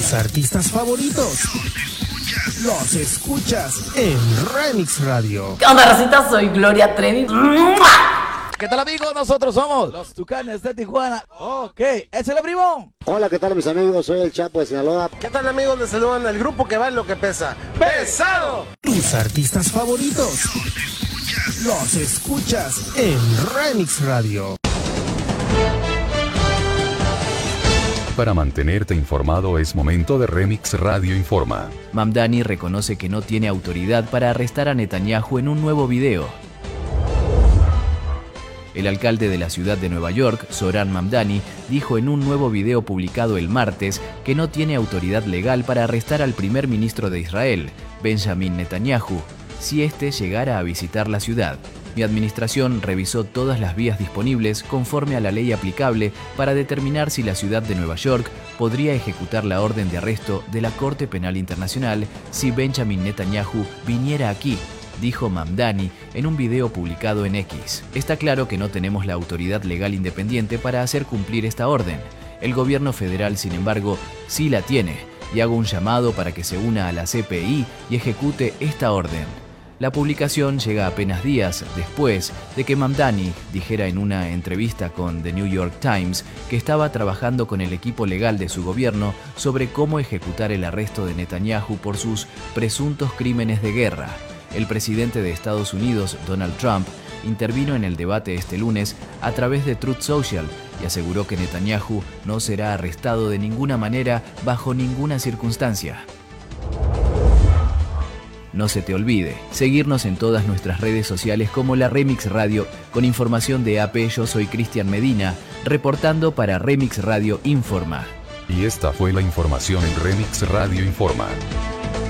Tus artistas favoritos los escuchas en Remix Radio. ¿Qué onda, racita? Soy Gloria Trevi. ¿Qué tal, amigos? Nosotros somos los Tucanes de Tijuana. Ok, ¡es el primo! Hola, ¿qué tal, mis amigos? Soy el Chapo de Sinaloa. ¿Qué tal, amigos? Les saludan el grupo que va en lo que pesa. ¡Pesado! Tus artistas favoritos los escuchas en Remix Radio. Para mantenerte informado es momento de Remix Radio Informa. Mamdani reconoce que no tiene autoridad para arrestar a Netanyahu en un nuevo video. El alcalde de la ciudad de Nueva York, Zohran Mamdani, dijo en un nuevo video publicado el martes que no tiene autoridad legal para arrestar al primer ministro de Israel, Benjamin Netanyahu, si éste llegara a visitar la ciudad. Mi administración revisó todas las vías disponibles conforme a la ley aplicable para determinar si la ciudad de Nueva York podría ejecutar la orden de arresto de la Corte Penal Internacional si Benjamin Netanyahu viniera aquí, dijo Mamdani en un video publicado en X. Está claro que no tenemos la autoridad legal independiente para hacer cumplir esta orden. El gobierno federal, sin embargo, sí la tiene, y hago un llamado para que se una a la CPI y ejecute esta orden. La publicación llega apenas días después de que Mamdani dijera en una entrevista con The New York Times que estaba trabajando con el equipo legal de su gobierno sobre cómo ejecutar el arresto de Netanyahu por sus presuntos crímenes de guerra. El presidente de Estados Unidos, Donald Trump, intervino en el debate este lunes a través de Truth Social y aseguró que Netanyahu no será arrestado de ninguna manera bajo ninguna circunstancia. No se te olvide seguirnos en todas nuestras redes sociales como la Remix Radio con información de AP. Yo soy Cristian Medina, reportando para Remix Radio Informa. Y esta fue la información en Remix Radio Informa.